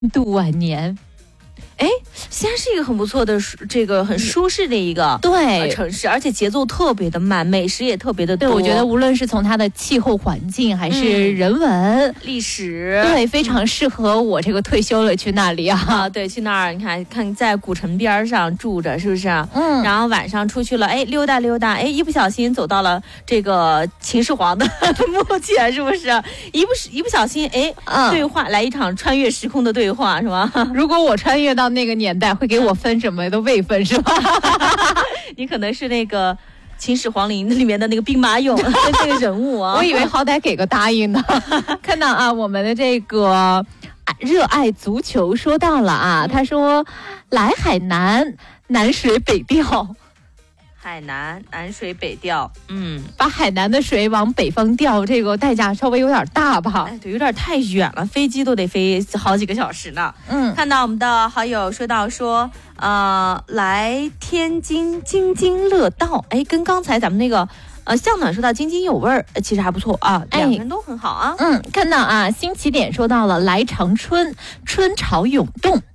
度晚年。 哎，西安是一个很不错的，这个很舒适的一个城市，而且节奏特别的慢，美食也特别的多。 对，我觉得无论是从它的气候环境，还是人文、 历史， 对，非常适合我这个退休了去那里啊。 对，去那儿，你看在古城边上住着，是不是？然后晚上出去了，哎，溜达溜达，哎，一不小心走到了这个秦始皇的墓前，是不是？一不小心，哎，对话来一场穿越时空的对话，是吧？ 如果我穿越到那个年代，会给我分什么都未分，是吧？ 你可能是那个秦始皇陵里面的那个兵马俑这个人物啊。 我以为好歹给个答应呢。看到啊，我们的这个热爱足球说到了啊，他说来海南，南水北调。 海南南水北调， 把海南的水往北方调，这个代价稍微有点大吧？ 哎，对，有点太远了，飞机都得飞好几个小时呢。看到我们的好友说到说，来天津津津乐道，哎，跟刚才咱们那个向暖说到津津有味儿，其实还不错啊，两个人都很好啊。 看到啊，新起点说到了来长春，春潮涌动。